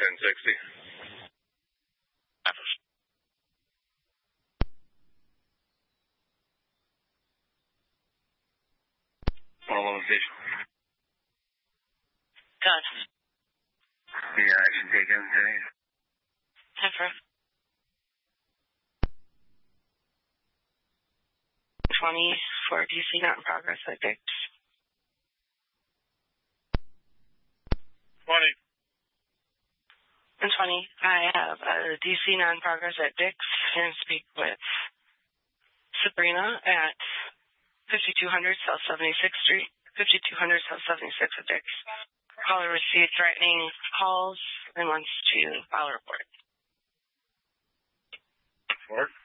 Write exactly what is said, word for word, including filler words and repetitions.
ten sixty. one eleven station. Done. Yeah, action taken today. ten for twenty for D C not in progress at Dix. twenty. And twenty, I have a D C not in progress at Dix and speak with Sabrina at fifty-two hundred South seventy-sixth Street, fifty-two hundred South seventy-sixth at Dix. Caller received threatening calls and wants to file a report. Report.